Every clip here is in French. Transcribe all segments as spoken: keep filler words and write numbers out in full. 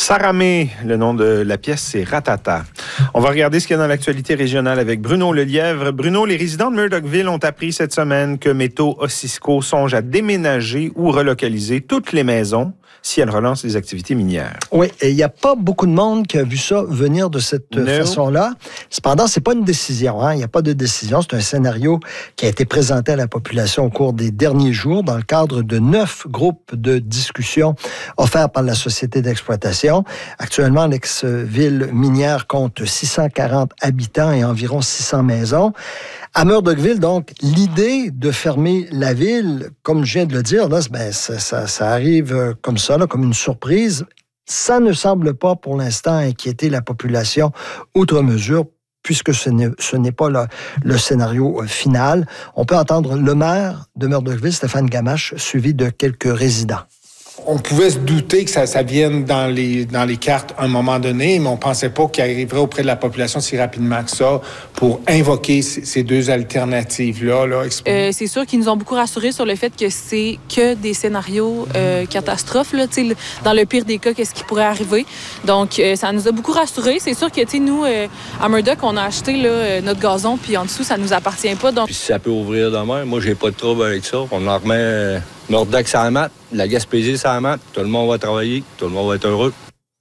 Saramé, le nom de la pièce, c'est Ratata. On va regarder ce qu'il y a dans l'actualité régionale avec Bruno Lelièvre. Bruno, les résidents de Murdochville ont appris cette semaine que Métaux-Osisco songe à déménager ou relocaliser toutes les maisons si elle relance les activités minières. Oui, et il n'y a pas beaucoup de monde qui a vu ça venir de cette no. façon-là. Cependant, ce n'est pas une décision. Hein? Il n'y a pas de décision. C'est un scénario qui a été présenté à la population au cours des derniers jours dans le cadre de neuf groupes de discussion offerts par la Société d'exploitation. Actuellement, l'ex-ville minière compte six cent quarante habitants et environ six cents maisons. À Murdochville, donc, l'idée de fermer la ville, comme je viens de le dire, là, ben, ça, ça, ça arrive comme ça, là, comme une surprise. Ça ne semble pas, pour l'instant, inquiéter la population outre mesure, puisque ce n'est, ce n'est pas le, le scénario final. On peut entendre le maire de Murdochville, Stéphane Gamache, suivi de quelques résidents. On pouvait se douter que ça, ça vienne dans les, dans les cartes à un moment donné, mais on ne pensait pas qu'il arriverait auprès de la population si rapidement que ça pour invoquer ces, ces deux alternatives-là. Là. Euh, c'est sûr qu'ils nous ont beaucoup rassurés sur le fait que c'est que des scénarios euh, catastrophes. Là, dans le pire des cas, qu'est-ce qui pourrait arriver. Donc, euh, ça nous a beaucoup rassurés. C'est sûr que nous, euh, à Murdoch, on a acheté là, notre gazon, puis en dessous, ça ne nous appartient pas. Donc... Puis si ça peut ouvrir demain, moi, j'ai pas de trouble avec ça. On en remet... Euh... Murdoch, ça mat, la Gaspésie, ça mat, tout le monde va travailler, tout le monde va être heureux.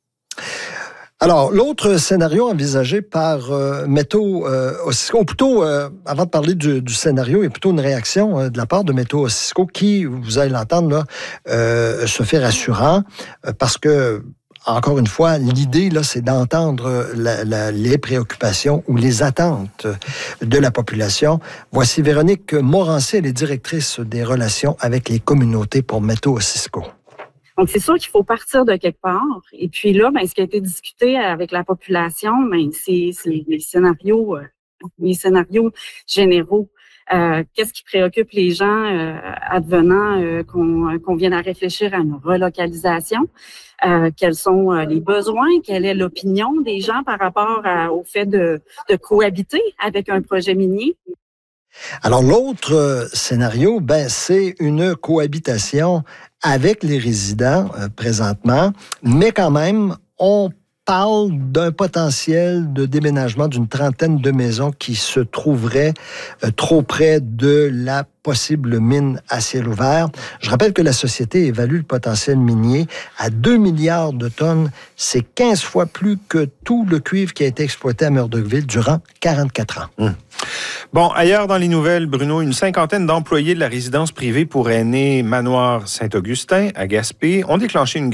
Alors, l'autre scénario envisagé par euh, Métaux-Osisco, ou plutôt, euh, avant de parler du, du scénario, il y a plutôt une réaction euh, de la part de Métaux-Osisco qui, vous allez l'entendre, là, euh, se fait rassurant, euh, parce que encore une fois, l'idée, là, c'est d'entendre la, la, les préoccupations ou les attentes de la population. Voici Véronique Morancy, elle est directrice des relations avec les communautés pour Métaux-Osisco. Donc, c'est sûr qu'il faut partir de quelque part. Et puis là, ben, ce qui a été discuté avec la population, ben, c'est, c'est les scénarios, euh, les scénarios généraux. Euh, qu'est-ce qui préoccupe les gens euh, advenant euh, qu'on, qu'on vienne à réfléchir à une relocalisation? Euh, quels sont euh, les besoins? Quelle est l'opinion des gens par rapport à, au fait de, de cohabiter avec un projet minier? Alors, l'autre euh, scénario, ben, c'est une cohabitation avec les résidents euh, présentement, mais quand même, on parle d'un potentiel de déménagement d'une trentaine de maisons qui se trouveraient euh, trop près de la possible mine à ciel ouvert. Je rappelle que la société évalue le potentiel minier à deux milliards de tonnes. C'est quinze fois plus que tout le cuivre qui a été exploité à Murdochville durant quarante-quatre ans. Hum. Bon, ailleurs dans les nouvelles, Bruno, une cinquantaine d'employés de la résidence privée pour aînés Manoir Saint-Augustin à Gaspé ont déclenché une